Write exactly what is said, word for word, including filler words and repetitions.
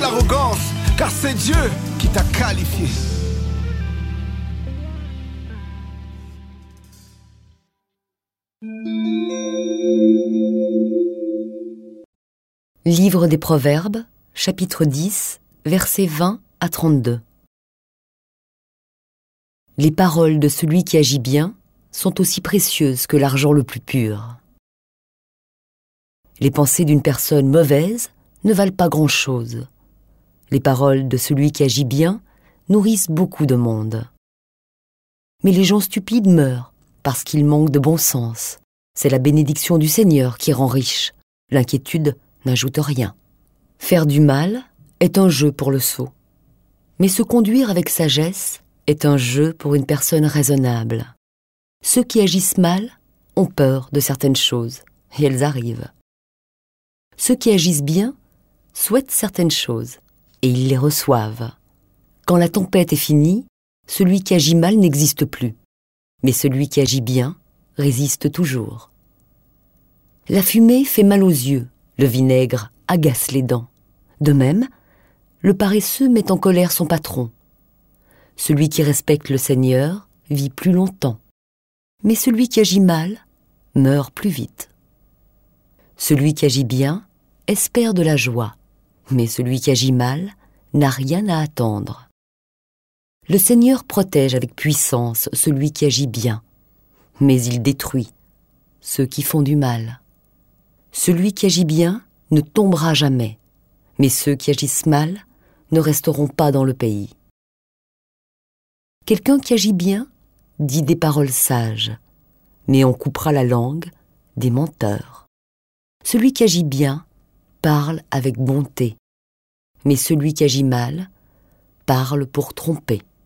l'arrogance, car c'est Dieu qui t'a qualifié. Livre des Proverbes, chapitre dix, versets vingt à trente-deux. Les paroles de celui qui agit bien sont aussi précieuses que l'argent le plus pur. Les pensées d'une personne mauvaise ne valent pas grand-chose. Les paroles de celui qui agit bien nourrissent beaucoup de monde. Mais les gens stupides meurent parce qu'ils manquent de bon sens. C'est la bénédiction du Seigneur qui rend riche. L'inquiétude n'ajoute rien. Faire du mal est un jeu pour le sot. Mais se conduire avec sagesse est un jeu pour une personne raisonnable. Ceux qui agissent mal ont peur de certaines choses, et elles arrivent. Ceux qui agissent bien souhaitent certaines choses, et ils les reçoivent. Quand la tempête est finie, celui qui agit mal n'existe plus, mais celui qui agit bien résiste toujours. La fumée fait mal aux yeux, le vinaigre agace les dents. De même, le paresseux met en colère son patron. Celui qui respecte le Seigneur vit plus longtemps, mais celui qui agit mal meurt plus vite. Celui qui agit bien espère de la joie, mais celui qui agit mal n'a rien à attendre. Le Seigneur protège avec puissance celui qui agit bien, mais il détruit ceux qui font du mal. Celui qui agit bien ne tombera jamais, mais ceux qui agissent mal ne resteront pas dans le pays. Quelqu'un qui agit bien dit des paroles sages, mais on coupera la langue des menteurs. Celui qui agit bien parle avec bonté, mais celui qui agit mal parle pour tromper.